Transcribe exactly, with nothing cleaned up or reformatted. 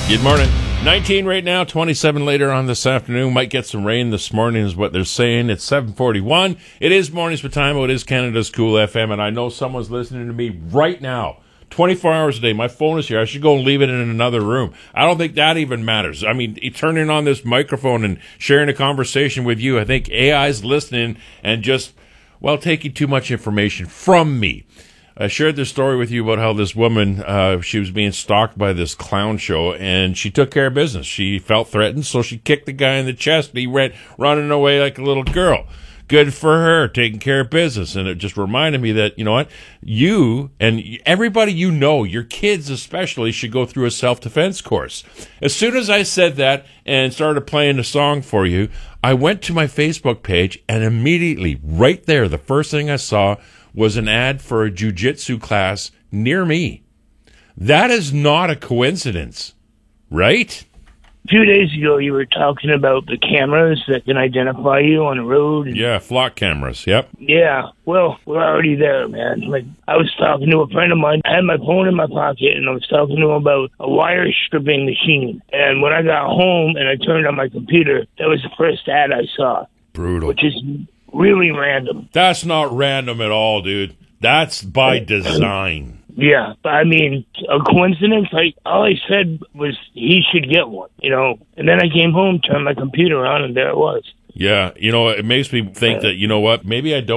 Good morning. nineteen right now, twenty-seven later on this afternoon. Might get some rain this morning is what they're saying. It's seven forty-one. It is Mornings with Time. It is Canada's Cool F M, and I know someone's listening to me right now. twenty-four hours a day. My phone is here. I should go and leave it in another room. I don't think that even matters. I mean, turning on this microphone and sharing a conversation with you, I think A I's listening and just, well, taking too much information from me. I shared this story with you about how this woman, uh, she was being stalked by this clown show, and she took care of business. She felt threatened, so she kicked the guy in the chest, and he went running away like a little girl. Good for her, taking care of business. And it just reminded me that, you know what, you and everybody you know, your kids especially, should go through a self-defense course. As soon as I said that and started playing a song for you, I went to my Facebook page, and immediately, right there, the first thing I saw was an ad for a jiu-jitsu class near me. That is not a coincidence, right? A few days ago, you were talking about the cameras that can identify you on the road. And, yeah, flock cameras, yep. Yeah, well, we're already there, man. Like, I was talking to a friend of mine. I had my phone in my pocket, and I was talking to him about a wire stripping machine. And when I got home and I turned on my computer, that was the first ad I saw. Brutal. Which is really random. That's not random at all, dude. That's by design. Yeah, but I mean, a coincidence? Like, all I said was he should get one, you know? And then I came home, turned my computer on, and there it was. Yeah, you know, it makes me think that, you know what, maybe I don't